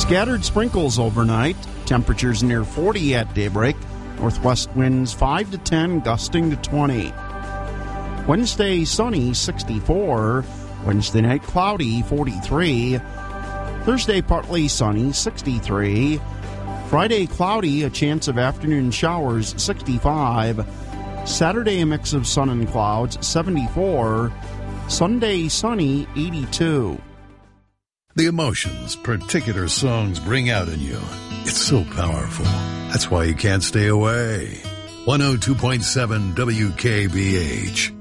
Scattered sprinkles overnight. Temperatures near 40 at daybreak. Northwest winds 5 to 10, gusting to 20. Wednesday, sunny, 64. Wednesday night, cloudy, 43. Thursday, partly sunny, 63. Friday, cloudy, a chance of afternoon showers, 65. Saturday, a mix of sun and clouds, 74. Sunday, sunny, 82. The emotions particular songs bring out in you. It's so powerful. That's why you can't stay away. 102.7 WKBH.